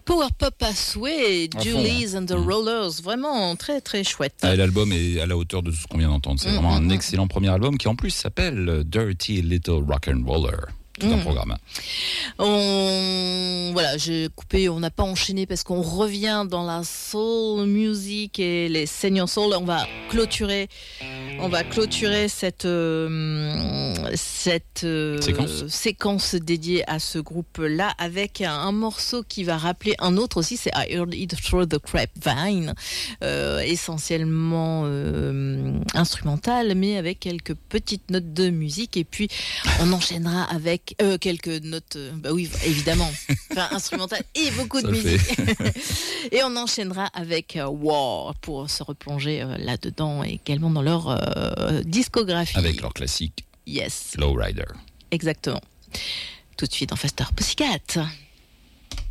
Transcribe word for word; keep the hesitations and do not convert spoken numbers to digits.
Power pop à souhait, À Julie's fond. and the Mmh. Rollers, vraiment très très chouette. Ah, et l'album est à la hauteur de ce qu'on vient d'entendre. C'est Mmh, vraiment mmh, un excellent premier album qui en plus s'appelle Dirty Little Rock'n'Roller. Tout un Mmh. programme. On voilà, j'ai coupé, on n'a pas enchaîné parce qu'on revient dans la soul music et les senior soul. On va clôturer, on va clôturer cette euh, cette euh, Séquence. séquence dédiée à ce groupe-là avec un, un morceau qui va rappeler un autre aussi. C'est I Heard It Through the Grapevine, euh, essentiellement euh, instrumental, mais avec quelques petites notes de musique. Et puis on enchaînera avec Euh, quelques notes, euh, bah oui, évidemment, enfin, instrumentales et beaucoup de Ça le musique. Et on enchaînera avec euh, War pour se replonger euh, là-dedans et également dans leur euh, discographie. Avec leur classique Yes, Lowrider. exactement. Tout de suite dans Faster Pussycat.